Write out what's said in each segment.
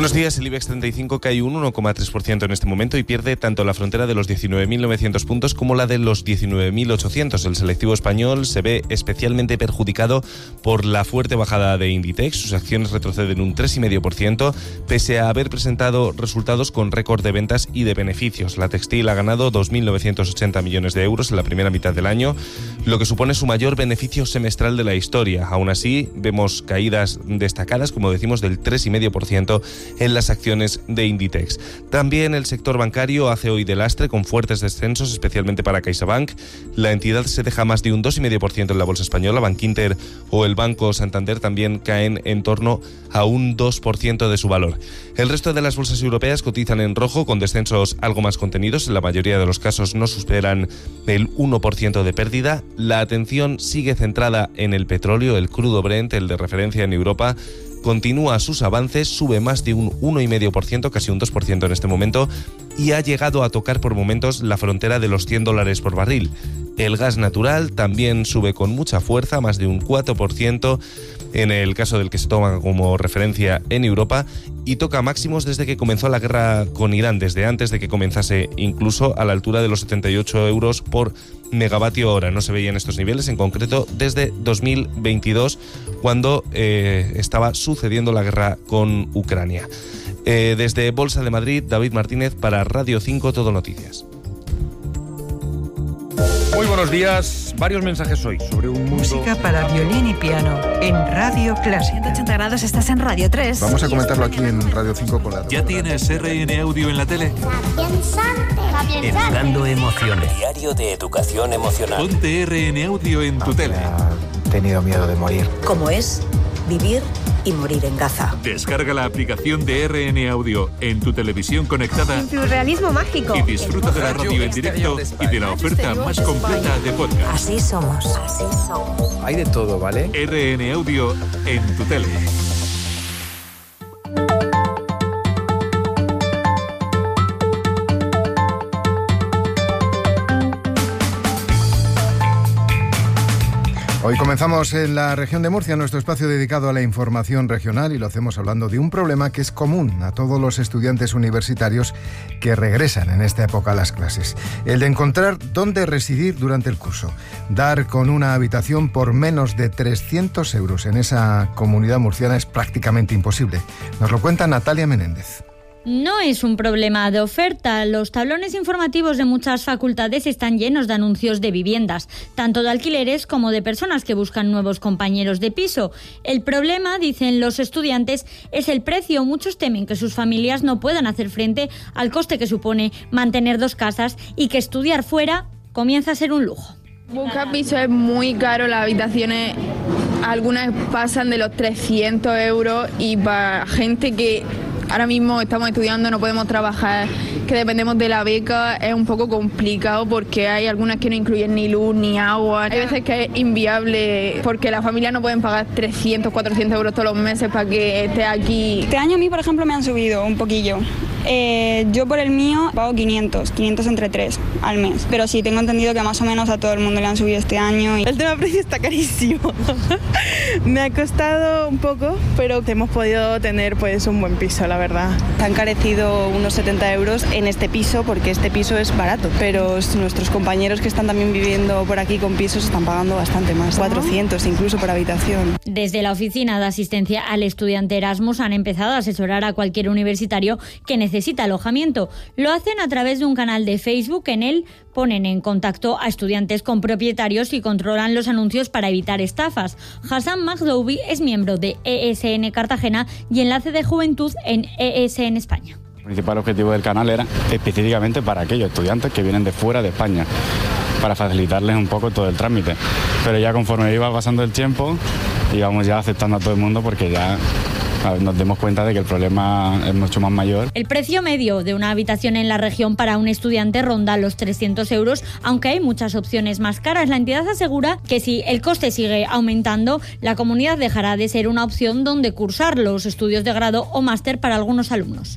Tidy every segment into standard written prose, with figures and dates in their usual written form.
Buenos días. El IBEX 35 cae un 1,3% en este momento y pierde tanto la frontera de los 19.900 puntos como la de los 19.800. El selectivo español se ve especialmente perjudicado por la fuerte bajada de Inditex. Sus acciones retroceden un 3,5%, pese a haber presentado resultados con récord de ventas y de beneficios. La textil ha ganado 2.980 millones de euros en la primera mitad del año, lo que supone su mayor beneficio semestral de la historia. Aún así, vemos caídas destacadas, como decimos, del 3,5% en las acciones de Inditex. También el sector bancario hace hoy de lastre, con fuertes descensos, especialmente para CaixaBank. La entidad se deja más de un 2,5% en la bolsa española. Bankinter o el Banco Santander también caen en torno a un 2% de su valor. El resto de las bolsas europeas cotizan en rojo, con descensos algo más contenidos. En la mayoría de los casos no superan el 1% de pérdida. La atención sigue centrada en el petróleo. El crudo Brent, el de referencia en Europa, continúa sus avances, sube más de un 1,5%, casi un 2% en este momento, y ha llegado a tocar por momentos la frontera de los $100 por barril. El gas natural también sube con mucha fuerza, más de un 4%, en el caso del que se toma como referencia en Europa, y toca máximos desde que comenzó la guerra con Irán, desde antes de que comenzase, incluso a la altura de los 78 euros por megavatio hora. No se veían estos niveles, en concreto desde 2022, cuando estaba sucediendo la guerra con Ucrania. Desde Bolsa de Madrid, David Martínez para Radio 5 Todo Noticias. Muy buenos días. Varios mensajes hoy sobre un mundo... Música para violín y piano en Radio Clásica. 180 grados, estás en Radio 3. Vamos a comentarlo aquí en Radio 5 con la... ¿Ya tienes RN Audio en la tele? Educando emociones. Diario de educación emocional. Ponte RN Audio en tu tele. He tenido miedo de morir. ¿Cómo es vivir y morir en Gaza? Descarga la aplicación de RN Audio en tu televisión conectada. En surrealismo mágico. Y disfruta de la radio en directo y de la oferta más completa de podcast. Así somos. Así somos. Hay de todo, ¿vale? RN Audio en tu tele. Hoy comenzamos en la región de Murcia, nuestro espacio dedicado a la información regional, y lo hacemos hablando de un problema que es común a todos los estudiantes universitarios que regresan en esta época a las clases. El de encontrar dónde residir durante el curso. Dar con una habitación por menos de 300 euros en esa comunidad murciana es prácticamente imposible. Nos lo cuenta Natalia Menéndez. No es un problema de oferta. Los tablones informativos de muchas facultades están llenos de anuncios de viviendas, tanto de alquileres como de personas que buscan nuevos compañeros de piso. El problema, dicen los estudiantes, es el precio. Muchos temen que sus familias no puedan hacer frente al coste que supone mantener dos casas y que estudiar fuera comienza a ser un lujo. Buscar piso es muy caro, las habitaciones algunas pasan de los 300 euros y para gente que ahora mismo estamos estudiando, no podemos trabajar, que dependemos de la beca, es un poco complicado porque hay algunas que no incluyen ni luz ni agua. Hay veces que es inviable porque las familias no pueden pagar 300, 400 euros todos los meses para que esté aquí. Este año a mí, por ejemplo, me han subido un poquillo. Yo por el mío pago 500 entre 3 al mes. Pero sí, tengo entendido que más o menos a todo el mundo le han subido este año. El tema precio está carísimo. Me ha costado un poco, pero hemos podido tener pues un buen piso, la verdad. Han encarecido unos 70 euros en este piso porque este piso es barato, pero nuestros compañeros que están también viviendo por aquí con pisos están pagando bastante más, 400 incluso por habitación. Desde la Oficina de Asistencia al Estudiante Erasmus han empezado a asesorar a cualquier universitario que necesita alojamiento. Lo hacen a través de un canal de Facebook. En él ponen en contacto a estudiantes con propietarios y controlan los anuncios para evitar estafas. Hassan Magdoubi es miembro de ESN Cartagena y enlace de juventud en ESN España. El principal objetivo del canal era específicamente para aquellos estudiantes que vienen de fuera de España, para facilitarles un poco todo el trámite. Pero ya conforme iba pasando el tiempo, íbamos ya aceptando a todo el mundo porque ya nos dimos cuenta de que el problema es mucho más mayor. El precio medio de una habitación en la región para un estudiante ronda los 300 euros, aunque hay muchas opciones más caras. La entidad asegura que si el coste sigue aumentando, la comunidad dejará de ser una opción donde cursar los estudios de grado o máster para algunos alumnos.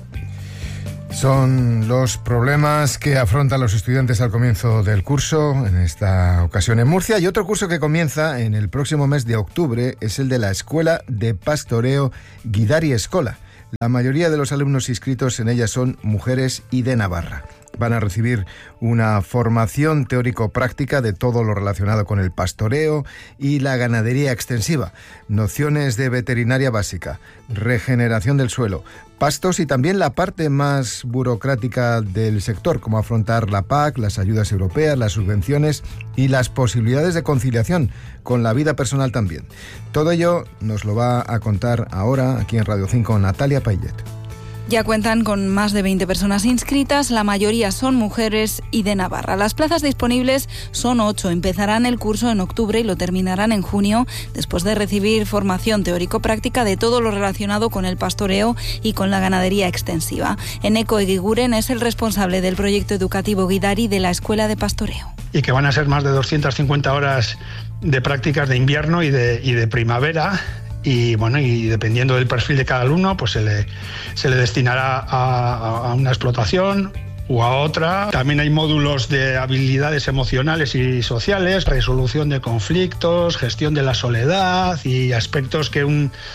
Son los problemas que afrontan los estudiantes al comienzo del curso, en esta ocasión en Murcia, y otro curso que comienza en el próximo mes de octubre es el de la Escuela de Pastoreo Guidari Escola. La mayoría de los alumnos inscritos en ella son mujeres y de Navarra. Van a recibir una formación teórico-práctica de todo lo relacionado con el pastoreo y la ganadería extensiva, nociones de veterinaria básica, regeneración del suelo, pastos y también la parte más burocrática del sector, como afrontar la PAC, las ayudas europeas, las subvenciones y las posibilidades de conciliación con la vida personal también. Todo ello nos lo va a contar ahora aquí en Radio 5 Natalia Payet. Ya cuentan con más de 20 personas inscritas, la mayoría son mujeres y de Navarra. Las plazas disponibles son 8, empezarán el curso en octubre y lo terminarán en junio, después de recibir formación teórico-práctica de todo lo relacionado con el pastoreo y con la ganadería extensiva. Eneko Egiguren es el responsable del proyecto educativo Guidari de la Escuela de Pastoreo. Y que van a ser más de 250 horas de prácticas de invierno y de primavera. Y bueno, y dependiendo del perfil de cada alumno, pues se le destinará a una explotación o a otra. También hay módulos de habilidades emocionales y sociales, resolución de conflictos, gestión de la soledad y aspectos que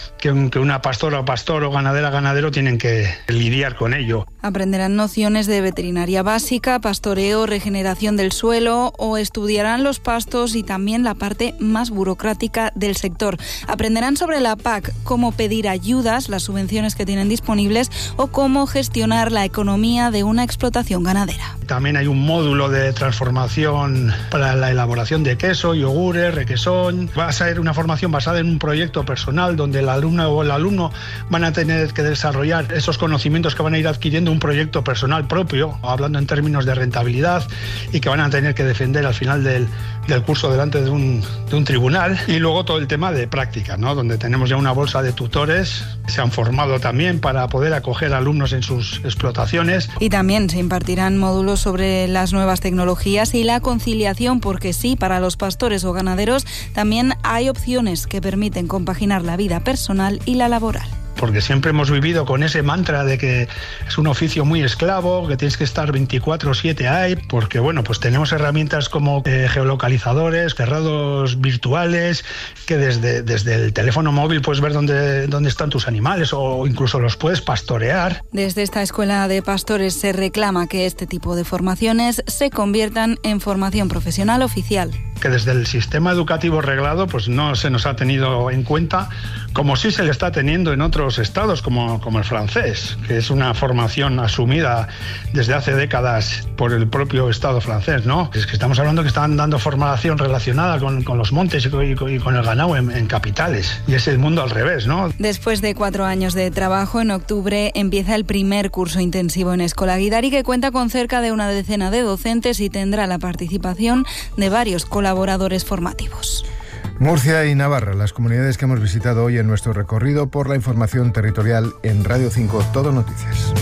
una pastora o pastor o ganadero tienen que lidiar con ello. Aprenderán nociones de veterinaria básica, pastoreo, regeneración del suelo o estudiarán los pastos y también la parte más burocrática del sector. Aprenderán sobre la PAC, cómo pedir ayudas, las subvenciones que tienen disponibles o cómo gestionar la economía de una explotación ganadera. También hay un módulo de transformación para la elaboración de queso, yogures, requesón. Va a ser una formación basada en un proyecto personal donde el alumno o el alumno van a tener que desarrollar esos conocimientos que van a ir adquiriendo un proyecto personal propio, hablando en términos de rentabilidad, y que van a tener que defender al final del curso delante de un tribunal. Y luego todo el tema de práctica, ¿no? Donde tenemos ya una bolsa de tutores, se han formado también para poder acoger alumnos en sus explotaciones. Y también se impartirán módulos sobre las nuevas tecnologías y la conciliación, porque sí, para los pastores o ganaderos también hay opciones que permiten compaginar la vida personal y la laboral. Porque siempre hemos vivido con ese mantra de que es un oficio muy esclavo, que tienes que estar 24/7 ahí, porque bueno, pues tenemos herramientas como geolocalizadores, cerrados virtuales, que desde el teléfono móvil puedes ver dónde están tus animales o incluso los puedes pastorear. Desde esta escuela de pastores se reclama que este tipo de formaciones se conviertan en formación profesional oficial. Que desde el sistema educativo reglado pues no se nos ha tenido en cuenta, como sí se le está teniendo en otros estados como el francés, que es una formación asumida desde hace décadas por el propio Estado francés, ¿no? Es que estamos hablando que están dando formación relacionada con los montes y con el ganado en capitales, y es el mundo al revés, ¿no? Después de 4 años de trabajo, en octubre empieza el primer curso intensivo en Escola Guidari, que cuenta con cerca de una decena de docentes y tendrá la participación de varios colaboradores formativos. Murcia y Navarra, las comunidades que hemos visitado hoy en nuestro recorrido por la información territorial en Radio 5 Todo Noticias.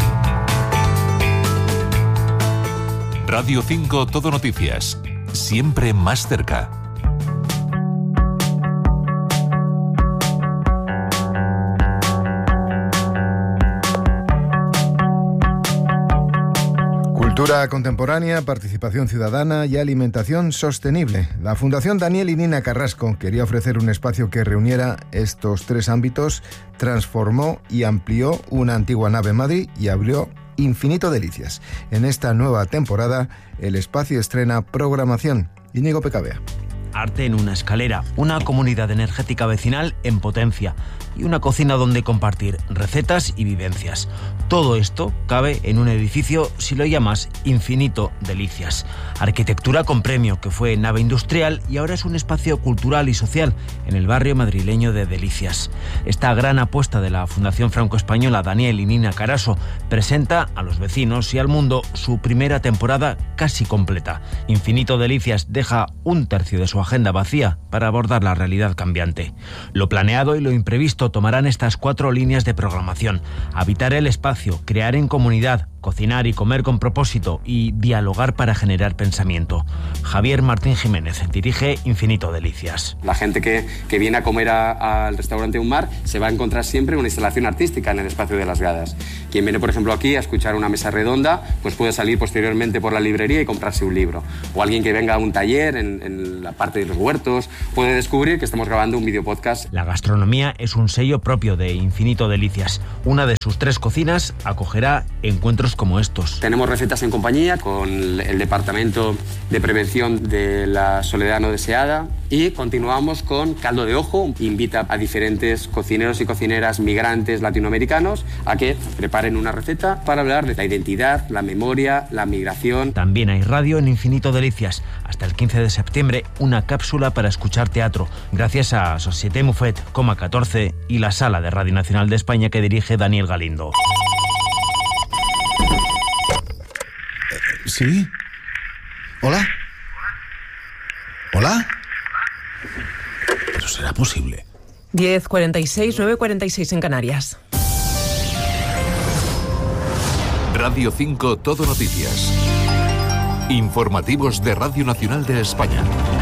Radio 5 Todo Noticias, siempre más cerca. Cultura contemporánea, participación ciudadana y alimentación sostenible. La Fundación Daniel y Nina Carrasco quería ofrecer un espacio que reuniera estos 3 ámbitos, transformó y amplió una antigua nave en Madrid y abrió Infinito Delicias. En esta nueva temporada, el espacio estrena programación. Íñigo Pecabea. Arte en una escalera, una comunidad energética vecinal en potencia y una cocina donde compartir recetas y vivencias. Todo esto cabe en un edificio, si lo llamas, Infinito Delicias. Arquitectura con premio, que fue nave industrial y ahora es un espacio cultural y social en el barrio madrileño de Delicias. Esta gran apuesta de la Fundación Franco-Española Daniel y Nina Carrasco presenta a los vecinos y al mundo su primera temporada casi completa. Infinito Delicias deja 1/3 de su agenda vacía para abordar la realidad cambiante. Lo planeado y lo imprevisto tomarán estas 4 líneas de programación: habitar el espacio, crear en comunidad, cocinar y comer con propósito y dialogar para generar pensamiento. Javier Martín Jiménez dirige Infinito Delicias. La gente que viene a comer al restaurante Un Mar se va a encontrar siempre una instalación artística en el espacio de las gradas. Quien viene, por ejemplo, aquí a escuchar una mesa redonda, pues puede salir posteriormente por la librería y comprarse un libro. O alguien que venga a un taller en la parte de los huertos puede descubrir que estamos grabando un videopodcast. La gastronomía es un sello propio de Infinito Delicias. Una de sus 3 cocinas acogerá encuentros como estos. Tenemos recetas en compañía con el Departamento de Prevención de la Soledad No Deseada y continuamos con Caldo de Ojo. Invita a diferentes cocineros y cocineras migrantes latinoamericanos a que preparen una receta para hablar de la identidad, la memoria, la migración. También hay radio en Infinito Delicias. Hasta el 15 de septiembre, una cápsula para escuchar teatro, gracias a Société Muffet, Coma 14 y la Sala de Radio Nacional de España que dirige Daniel Galindo. ¿Sí? ¿Hola? ¿Hola? ¿Pero será posible? 10:46, 9:46 en Canarias. Radio 5 Todo Noticias. Informativos de Radio Nacional de España.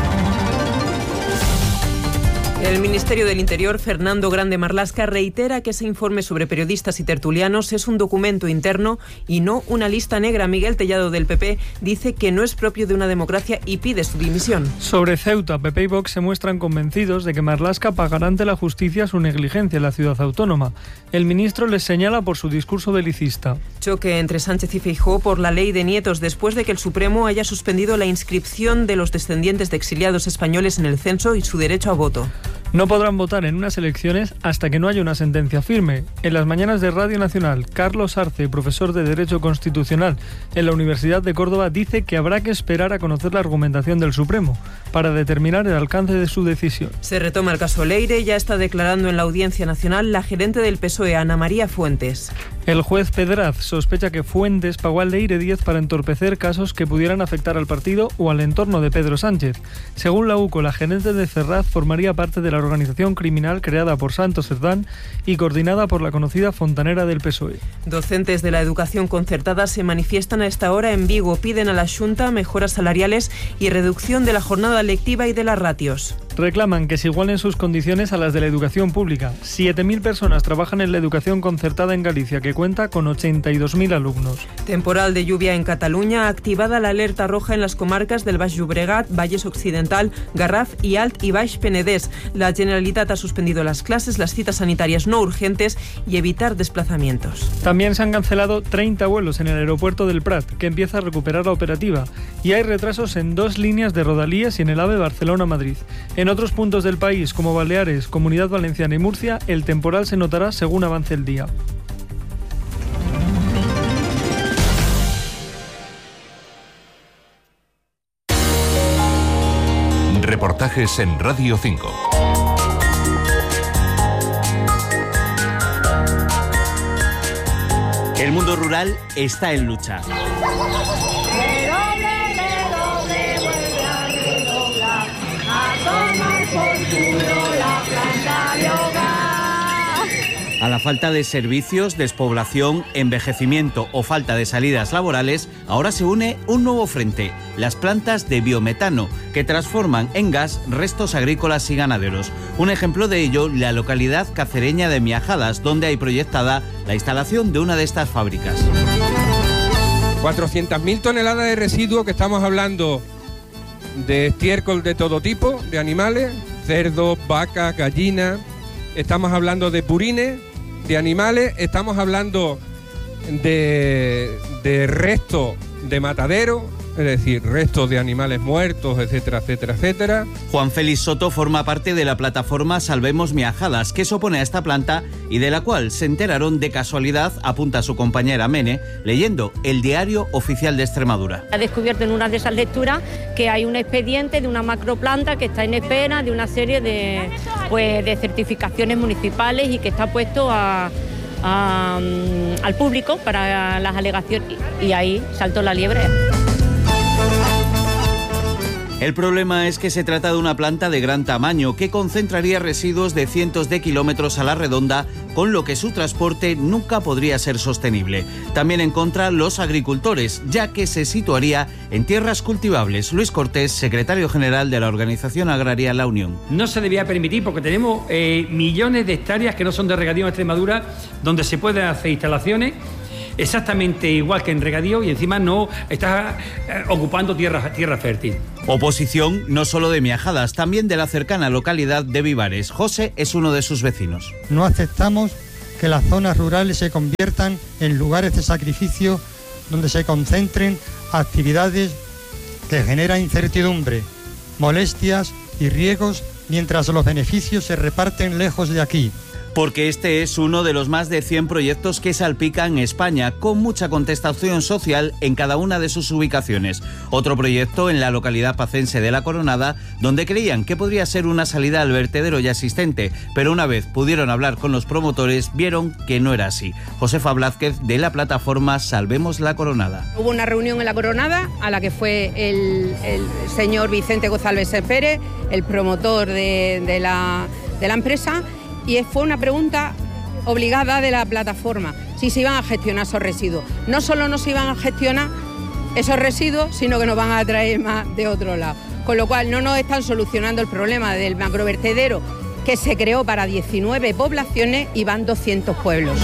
El Ministerio del Interior, Fernando Grande Marlaska, reitera que ese informe sobre periodistas y tertulianos es un documento interno y no una lista negra. Miguel Tellado, del PP, dice que no es propio de una democracia y pide su dimisión. Sobre Ceuta, PP y Vox se muestran convencidos de que Marlaska pagará ante la justicia su negligencia en la ciudad autónoma. El ministro les señala por su discurso belicista. Choque entre Sánchez y Feijóo por la ley de nietos después de que el Supremo haya suspendido la inscripción de los descendientes de exiliados españoles en el censo y su derecho a voto. No podrán votar en unas elecciones hasta que no haya una sentencia firme. En las mañanas de Radio Nacional, Carlos Arce, profesor de Derecho Constitucional en la Universidad de Córdoba, dice que habrá que esperar a conocer la argumentación del Supremo para determinar el alcance de su decisión. Se retoma el caso Leire. Ya está declarando en la Audiencia Nacional la gerente del PSOE, Ana María Fuentes. El juez Pedraz sospecha que Fuentes pagó al Leire 10 para entorpecer casos que pudieran afectar al partido o al entorno de Pedro Sánchez. Según la UCO, la gerente de Ferraz formaría parte de la organización criminal creada por Santos Cerdán y coordinada por la conocida fontanera del PSOE. Docentes de la educación concertada se manifiestan a esta hora en Vigo. Piden a la Xunta mejoras salariales y reducción de la jornada lectiva y de las ratios. Reclaman que se igualen sus condiciones a las de la educación pública. 7.000 personas trabajan en la educación concertada en Galicia, que cuenta con 82.000 alumnos. Temporal de lluvia en Cataluña. Activada la alerta roja en las comarcas del Baix Llobregat, Valles Occidental, Garraf y Alt y Baix Penedès. La Generalitat ha suspendido las clases, las citas sanitarias no urgentes y evitar desplazamientos. También se han cancelado 30 vuelos en el aeropuerto del Prat, que empieza a recuperar la operativa. Y hay retrasos en 2 líneas de Rodalíes y en el AVE Barcelona-Madrid. En otros puntos del país, como Baleares, Comunidad Valenciana y Murcia, el temporal se notará según avance el día. Reportajes en Radio 5. El mundo rural está en lucha. A la falta de servicios, despoblación, envejecimiento o falta de salidas laborales, ahora se une un nuevo frente, las plantas de biometano, que transforman en gas restos agrícolas y ganaderos. Un ejemplo de ello, la localidad cacereña de Miajadas, donde hay proyectada la instalación de una de estas fábricas. 400.000 toneladas de residuos, que estamos hablando de estiércol de todo tipo, de animales, cerdos, vacas, gallinas. Estamos hablando de purines, de animales, estamos hablando de restos de matadero, es decir, restos de animales muertos, etcétera, etcétera, etcétera. Juan Félix Soto forma parte de la plataforma Salvemos Miajadas, que se opone a esta planta y de la cual se enteraron de casualidad, apunta su compañera Mene, leyendo el Diario Oficial de Extremadura. Ha descubierto en una de esas lecturas que hay un expediente de una macroplanta que está en espera de una serie de certificaciones municipales y que está puesto al público para las alegaciones, y ahí saltó la liebre. El problema es que se trata de una planta de gran tamaño que concentraría residuos de cientos de kilómetros a la redonda, con lo que su transporte nunca podría ser sostenible. También en contra los agricultores, ya que se situaría en tierras cultivables. Luis Cortés, secretario general de la Organización Agraria La Unión. No se debía permitir porque tenemos millones de hectáreas que no son de regadío en Extremadura, donde se pueden hacer instalaciones exactamente igual que en regadío y encima no está ocupando tierra fértil. Oposición no solo de Miajadas, también de la cercana localidad de Vivares. José es uno de sus vecinos. No aceptamos que las zonas rurales se conviertan en lugares de sacrificio donde se concentren actividades que generan incertidumbre, molestias y riesgos mientras los beneficios se reparten lejos de aquí. Porque este es uno de los más de 100 proyectos que salpican España, con mucha contestación social en cada una de sus ubicaciones. Otro proyecto en la localidad pacense de La Coronada, donde creían que podría ser una salida al vertedero ya existente, pero una vez pudieron hablar con los promotores, vieron que no era así. Josefa Blázquez, de la plataforma Salvemos La Coronada. Hubo una reunión en La Coronada a la que fue el señor Vicente González Pérez, el promotor de la empresa, y fue una pregunta obligada de la plataforma, si se iban a gestionar esos residuos. No solo no se iban a gestionar esos residuos, sino que nos van a traer más de otro lado. Con lo cual no nos están solucionando el problema del macrovertedero que se creó para 19 poblaciones y van 200 pueblos.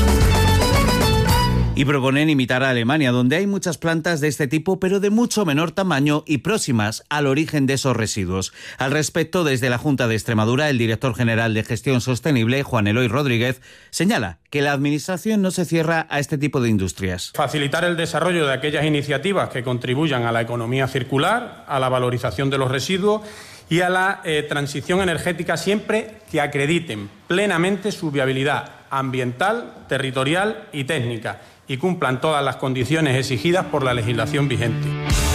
Y proponen imitar a Alemania, donde hay muchas plantas de este tipo, pero de mucho menor tamaño y próximas al origen de esos residuos. Al respecto, desde la Junta de Extremadura, el director general de Gestión Sostenible, Juan Eloy Rodríguez, señala que la Administración no se cierra a este tipo de industrias. Facilitar el desarrollo de aquellas iniciativas que contribuyan a la economía circular, a la valorización de los residuos y a la transición energética, siempre que acrediten plenamente su viabilidad ambiental, territorial y técnica, y cumplan todas las condiciones exigidas por la legislación vigente.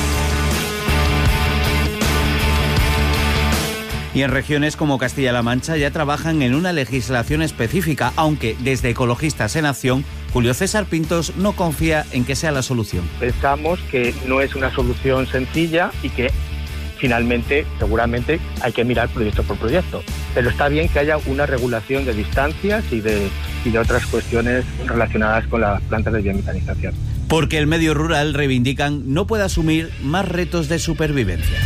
Y en regiones como Castilla-La Mancha ya trabajan en una legislación específica, aunque desde Ecologistas en Acción, Julio César Pintos no confía en que sea la solución. Pensamos que no es una solución sencilla y que finalmente, seguramente, hay que mirar proyecto por proyecto. Pero está bien que haya una regulación de distancias y de otras cuestiones relacionadas con las plantas de biometanización. Porque el medio rural, reivindican, no puede asumir más retos de supervivencia.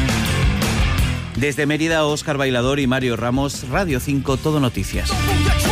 Desde Mérida, Óscar Bailador y Mario Ramos, Radio 5, Todo Noticias.